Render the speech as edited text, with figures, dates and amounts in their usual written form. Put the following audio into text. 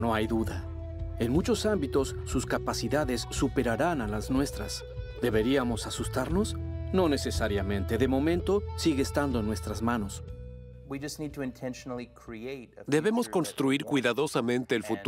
No hay duda. En muchos ámbitos, sus capacidades superarán a las nuestras. ¿Deberíamos asustarnos? No necesariamente. De momento, sigue estando en nuestras manos. Debemos construir cuidadosamente el futuro